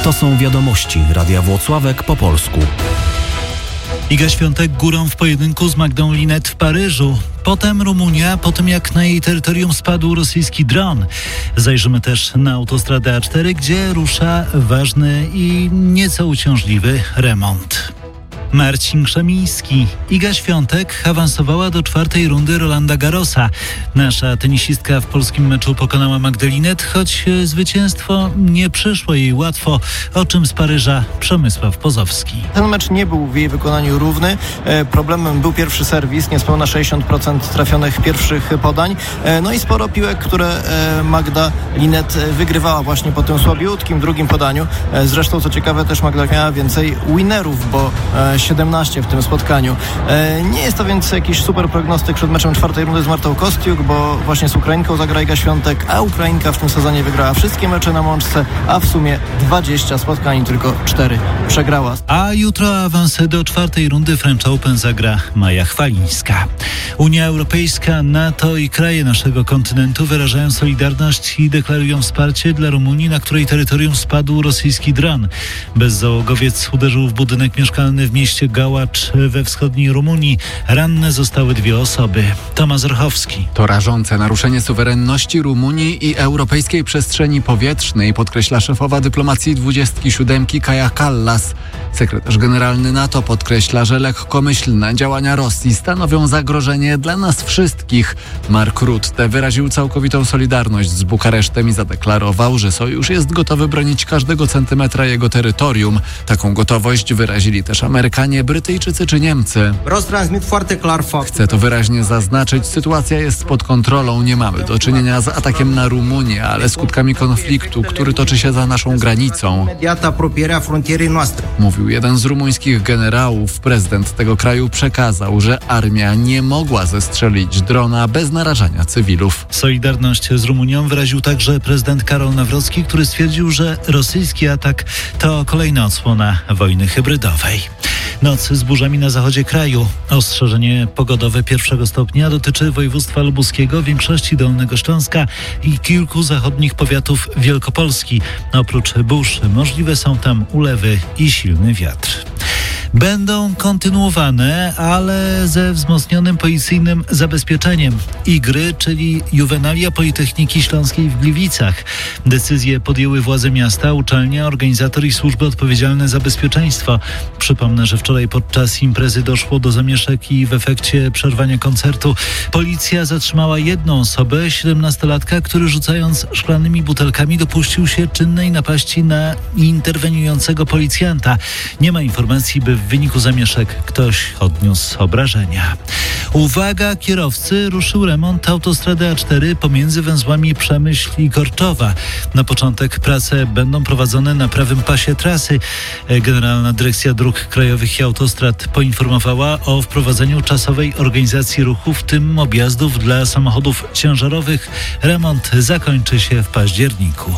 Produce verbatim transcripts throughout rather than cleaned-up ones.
To są wiadomości Radia Włocławek po polsku. Iga Świątek górą w pojedynku z Magdą Linette w Paryżu. Potem Rumunia, po tym jak na jej terytorium spadł rosyjski dron. Zajrzymy też na autostradę A cztery, gdzie rusza ważny i nieco uciążliwy remont. Marcin Krzemiński. Iga Świątek awansowała do czwartej rundy Rolanda Garrosa. Nasza tenisistka w polskim meczu pokonała Magdę Linette, choć zwycięstwo nie przyszło jej łatwo, o czym z Paryża Przemysław Pozowski. Ten mecz nie był w jej wykonaniu równy. Problemem był pierwszy serwis, niespełna sześćdziesiąt procent trafionych pierwszych podań. No i sporo piłek, które Magda Linette wygrywała właśnie po tym słabiutkim drugim podaniu. Zresztą, co ciekawe, też Magda miała więcej winnerów, bo siedemnaście w tym spotkaniu. Nie jest to więc jakiś super prognostyk przed meczem czwartej rundy z Martą Kostiuk, bo właśnie z Ukrainką zagra Iga Świątek, a Ukrainka w tym sezonie wygrała wszystkie mecze na mączce, a w sumie dwadzieścia spotkań, tylko cztery przegrała. A jutro awansy do czwartej rundy French Open zagra Maja Chwalińska. Unia Europejska, NATO i kraje naszego kontynentu wyrażają solidarność i deklarują wsparcie dla Rumunii, na której terytorium spadł rosyjski dron. Bezzałogowiec uderzył w budynek mieszkalny w mieście Gałacz we wschodniej Rumunii. Ranne zostały dwie osoby. Tomasz Orchowski. To rażące naruszenie suwerenności Rumunii i europejskiej przestrzeni powietrznej, podkreśla szefowa dyplomacji dwudziestki siódemki Kaja Kallas. Sekretarz generalny NATO podkreśla, że lekkomyślne działania Rosji stanowią zagrożenie dla nas wszystkich. Mark Rutte wyraził całkowitą solidarność z Bukaresztem i zadeklarował, że sojusz jest gotowy bronić każdego centymetra jego terytorium. Taką gotowość wyrazili też Amerykanie, Brytyjczycy czy Niemcy. Chcę to wyraźnie zaznaczyć, sytuacja jest pod kontrolą, nie mamy do czynienia z atakiem na Rumunię, ale skutkami konfliktu, który toczy się za naszą granicą. Mówił jeden z rumuńskich generałów. Prezydent tego kraju przekazał, że armia nie mogła zestrzelić drona bez narażania cywilów. Solidarność z Rumunią wyraził także prezydent Karol Nawrocki, który stwierdził, że rosyjski atak to kolejna odsłona wojny hybrydowej. Noc z burzami na zachodzie kraju. Ostrzeżenie pogodowe pierwszego stopnia dotyczy województwa lubuskiego, większości Dolnego Śląska i kilku zachodnich powiatów Wielkopolski. Oprócz burz możliwe są tam ulewy i silny wiatr. Będą kontynuowane, ale ze wzmocnionym policyjnym zabezpieczeniem. Igry, czyli Juwenalia Politechniki Śląskiej w Gliwicach. Decyzje podjęły władze miasta, uczelnia, organizator i służby odpowiedzialne za bezpieczeństwo. Przypomnę, że wczoraj podczas imprezy doszło do zamieszek i w efekcie przerwania koncertu policja zatrzymała jedną osobę, siedemnastolatka, który rzucając szklanymi butelkami dopuścił się czynnej napaści na interweniującego policjanta. Nie ma informacji, by w wyniku zamieszek ktoś odniósł obrażenia. Uwaga, kierowcy, ruszył remont autostrady A cztery pomiędzy węzłami Przemyśl i Korczowa. Na początek prace będą prowadzone na prawym pasie trasy. Generalna Dyrekcja Dróg Krajowych i Autostrad poinformowała o wprowadzeniu czasowej organizacji ruchu, w tym objazdów dla samochodów ciężarowych. Remont zakończy się w październiku.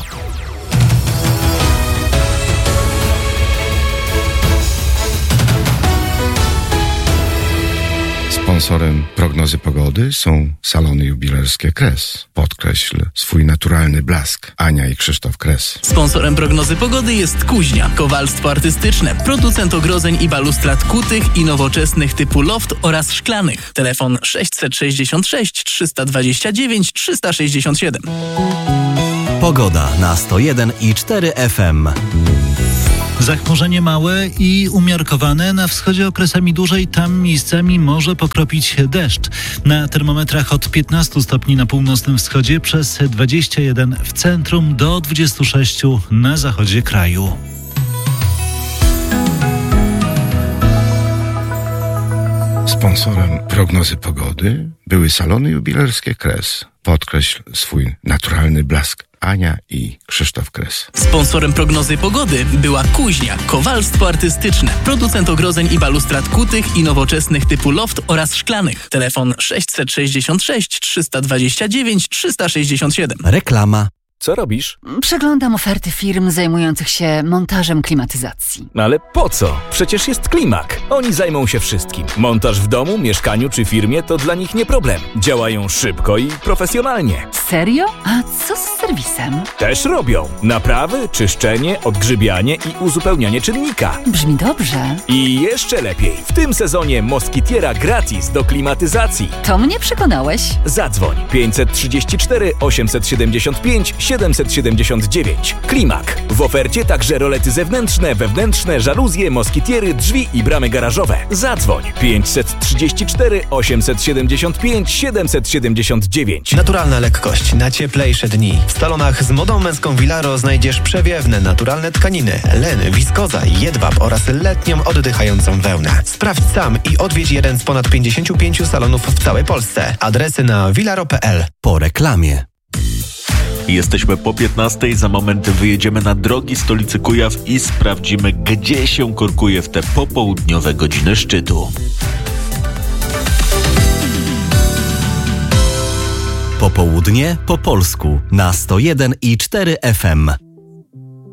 Sponsorem prognozy pogody są salony jubilerskie Kres. Podkreśl swój naturalny blask. Ania i Krzysztof Kres. Sponsorem prognozy pogody jest Kuźnia. Kowalstwo artystyczne. Producent ogrodzeń i balustrad kutych i nowoczesnych typu loft oraz szklanych. Telefon sześćset sześćdziesiąt sześć trzysta dwadzieścia dziewięć trzysta sześćdziesiąt siedem. Pogoda na sto jeden i cztery F M. Zachmurzenie małe i umiarkowane, na wschodzie okresami dłużej, tam miejscami może pokropić deszcz. Na termometrach od piętnastu stopni na północnym wschodzie, przez dwadzieścia jeden w centrum, do dwudziestu sześciu na zachodzie kraju. Sponsorem prognozy pogody były salony jubilerskie Kres. Podkreśl swój naturalny blask. Ania i Krzysztof Kres. Sponsorem prognozy pogody była Kuźnia. Kowalstwo artystyczne. Producent ogrodzeń i balustrad kutych i nowoczesnych typu loft oraz szklanych. Telefon sześćset sześćdziesiąt sześć trzysta dwadzieścia dziewięć trzysta sześćdziesiąt siedem. Reklama. co robisz? Przeglądam oferty firm zajmujących się montażem klimatyzacji. Ale po co? Przecież jest Klimak. Oni zajmą się wszystkim. Montaż w domu, mieszkaniu czy firmie to dla nich nie problem. Działają szybko i profesjonalnie. Serio? A co z serwisem? Też robią. Naprawy, czyszczenie, odgrzybianie i uzupełnianie czynnika. Brzmi dobrze. I jeszcze lepiej. W tym sezonie Moskitiera gratis do klimatyzacji. To mnie przekonałeś. Zadzwoń pięćset trzydzieści cztery osiemset siedemdziesiąt pięć siedemset siedemdziesiąt dziewięć. Klimak. W ofercie także rolety zewnętrzne, wewnętrzne, żaluzje, moskitiery, drzwi i bramy garażowe. Zadzwoń pięćset trzydzieści cztery osiemset siedemdziesiąt pięć siedemset siedemdziesiąt dziewięć. Naturalna lekkość na cieplejsze dni. W salonach z modą męską Vilaro znajdziesz przewiewne, naturalne tkaniny, len, wiskoza, jedwab oraz letnią oddychającą wełnę. Sprawdź sam i odwiedź jeden z ponad pięćdziesięciu pięciu salonów w całej Polsce. Adresy na vilaro kropka p l. Po reklamie. Jesteśmy po piętnastej, za moment wyjedziemy na drogi stolicy Kujaw i sprawdzimy, gdzie się korkuje w te popołudniowe godziny szczytu. Popołudnie po polsku na sto jeden i cztery F M.